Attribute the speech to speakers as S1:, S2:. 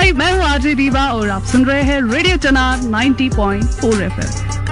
S1: हाय, मैं हूँ आरजे दीवा और आप सुन रहे हैं रेडियो चनार 90.4 FM।